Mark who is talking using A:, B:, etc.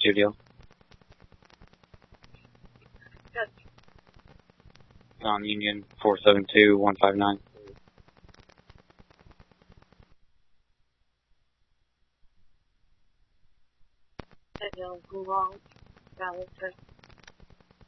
A: Studio.
B: Yes.
A: On Union 472159.
B: And you'll go on. That was it.